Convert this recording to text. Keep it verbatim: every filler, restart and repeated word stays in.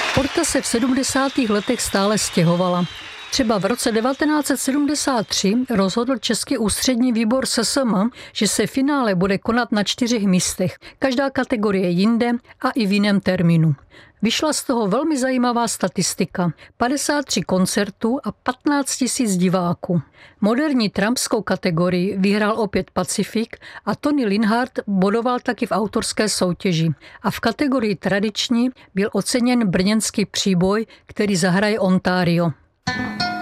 Porta se v sedmdesátých letech stále stěhovala. Třeba v roce devatenáct set sedmdesát tři rozhodl Český ústřední výbor S S M, že se finále bude konat na čtyřech místech, každá kategorie jinde a i v jiném termínu. Vyšla z toho velmi zajímavá statistika. padesát tři koncertů a patnáct tisíc diváků. Moderní trampskou kategorii vyhrál opět Pacifik a Tony Linhart bodoval taky v autorské soutěži. A v kategorii tradiční byl oceněn brněnský příboj, který zahraje Ontario.